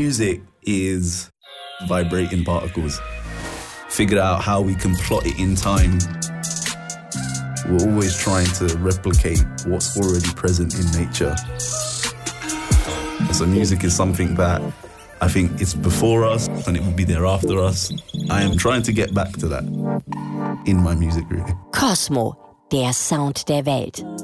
music is vibrating particles. Figured out how we can plot it in time. We're always trying to replicate what's already present in nature. So music is something that I think it's before us and it will be there after us. I am trying to get back to that in my music, really. Cosmo, der Sound der Welt.